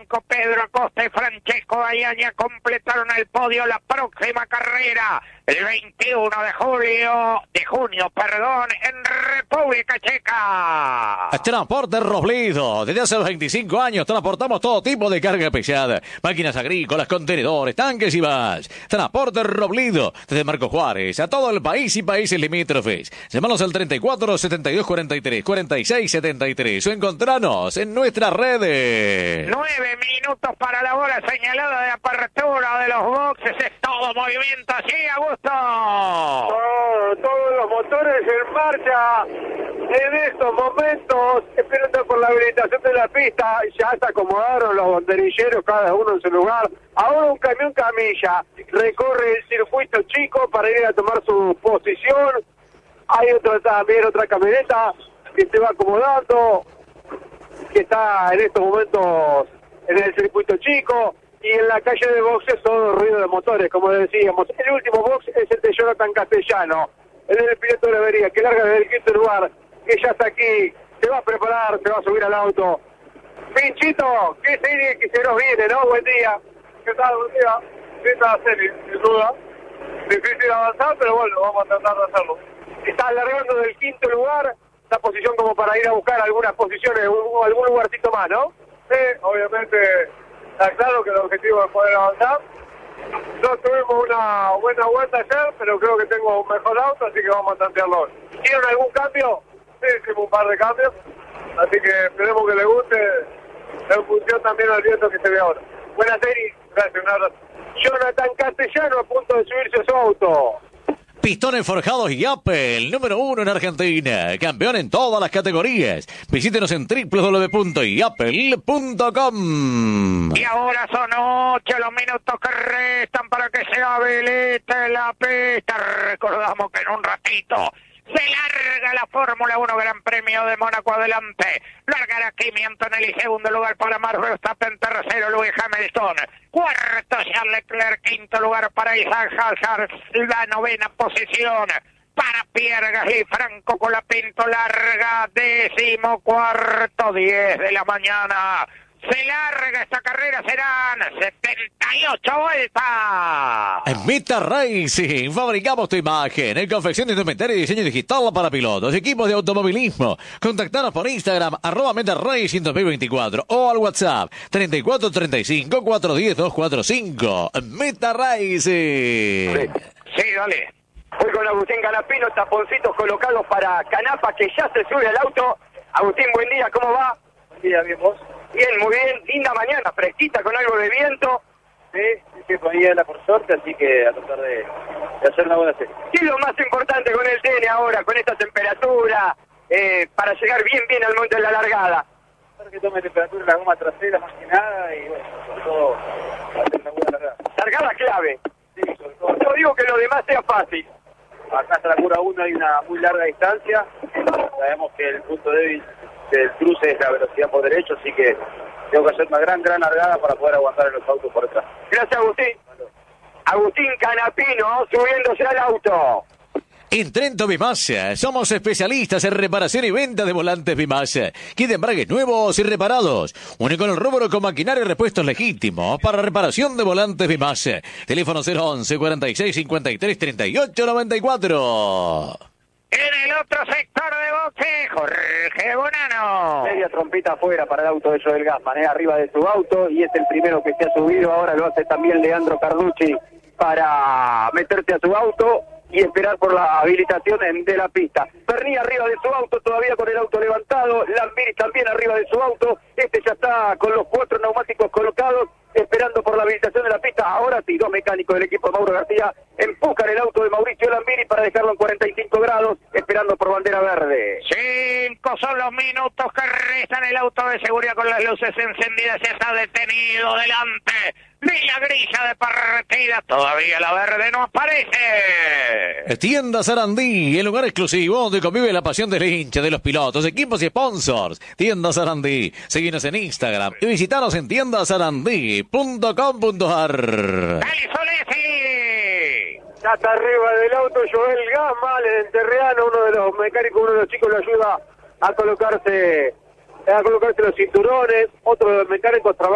Franco, Pedro Acosta y Francesco Dayaña completaron el podio. La próxima carrera, el 21 de junio, en República Checa. Transporte Robledo. Desde hace 25 años transportamos todo tipo de carga pesada. Máquinas agrícolas, contenedores, tanques y más. Transporte Robledo. Desde Marco Juárez a todo el país y países limítrofes. Llámanos al 34 72 43 46 73 o encontranos en nuestras redes. 9 minutos para la hora señalada de apertura de los boxes. Es todo movimiento así, Augusto. Todos los motores en marcha en estos momentos, esperando por la habilitación de la pista. Ya se acomodaron los banderilleros, cada uno en su lugar. Ahora un camión camilla recorre el circuito chico para ir a tomar su posición. Hay otra camioneta que se va acomodando, que está en estos momentos en el circuito chico. Y en la calle de boxes todo ruido de motores, como decíamos. El último box es el de Jonathan Castellano, el del piloto de la avería, que larga desde el quinto lugar, que ya está aquí, se va a preparar, se va a subir al auto. Pinchito, qué serie que se nos viene, ¿no? Buen día. ¿Qué tal? Buen día. Esta serie, sin duda. Difícil avanzar, pero bueno, vamos a tratar de hacerlo. Está alargando del quinto lugar, esta posición como para ir a buscar algunas posiciones, algún lugarcito más, ¿no? Sí, obviamente está claro que el objetivo es poder avanzar. No tuvimos una buena vuelta ayer, pero creo que tengo un mejor auto, así que vamos a tantearlo hoy. ¿Hicieron algún cambio? Sí, hicimos un par de cambios, así que esperemos que le guste en función también al viento que se ve ahora. Buena serie. Gracias, un abrazo. Jonathan Castellano a punto de subirse a su auto. Pistones Forjados y Apple, número 1 en Argentina, campeón en todas las categorías. Visítenos en www.yapel.com. Y ahora son 8 los minutos que restan para que se habilite la pista. Recordamos que en un ratito se larga la Fórmula 1 Gran Premio de Mónaco. Adelante. Largará Kimi Antonelli, segundo lugar para Max Verstappen, tercero Lewis Hamilton, cuarto Charles Leclerc, quinto lugar para Isaac Hazard, la novena posición para Pierre Gasly. Franco Colapinto larga, 14:10 de la mañana. Se larga esta carrera, serán 78 vueltas. En Meta Racing fabricamos tu imagen en confección de indumentaria y diseño digital para pilotos, equipos de automovilismo. Contactanos por Instagram, @Meta Racing 2024 o al WhatsApp 34 35 410 245. Meta Racing. Sí, dale. Voy con Agustín Canapino, taponcitos colocados para Canapa, que ya se sube al auto. Agustín, buen día, ¿cómo va? Buen día, bien, ¿vos? Bien, muy bien, linda mañana, fresquita con algo de viento. Sí, con hiela por suerte, así que a tratar de hacer una buena serie. ¿Qué es lo más importante con el TN ahora, con esta temperatura, para llegar bien al momento de la largada? Para que tome temperatura en la goma trasera más que nada y bueno, sobre todo hacer una buena largada. Largada clave. Sí, sobre todo. No digo que lo demás sea fácil. Acá hasta la curva 1 hay una muy larga distancia. Sabemos que el punto débil del cruce es la velocidad por derecho, así que tengo que hacer una gran largada para poder aguantar en los autos por detrás. Gracias, Agustín. Bueno. Agustín Canapino subiéndose al auto. En Trento Bimasa somos especialistas en reparación y venta de volantes Bimasa. Kit de embragues nuevos y reparados. Único en el rubro con maquinaria y repuestos legítimos para reparación de volantes Bimasa. Teléfono 011 46 53 38 94. En el otro sector de boxe, Jorge Bonano. Media trompita afuera para el auto de Joel Gassman, arriba de su auto, y es el primero que se ha subido. Ahora lo hace también Leandro Carducci para meterse a su auto y esperar por la habilitación de la pista. Pernilla arriba de su auto, todavía con el auto levantado. Lambiris también arriba de su auto. Este ya está con los 4 neumáticos colocados, esperando por la habilitación de la pista. Ahora sí, 2 mecánicos del equipo de Mauro García empujan el auto de Mauricio Lambiris para dejarlo en 45 grados, esperando por bandera verde. 5 son los minutos que restan. El auto de seguridad con las luces encendidas ya está detenido delante de la grilla de partida. Todavía la verde no aparece. Tienda Sarandí, el lugar exclusivo donde convive la pasión del hincha, de los pilotos, equipos y sponsors. Tienda Sarandí. Seguinos en Instagram y visitanos en tiendasarandí.com.ar. ¡Dale, Solesi! Ya está arriba del auto Joel Gassman, el enterreano, uno de los mecánicos, uno de los chicos lo ayuda a colocarse los cinturones. Otro de los mecánicos trabaja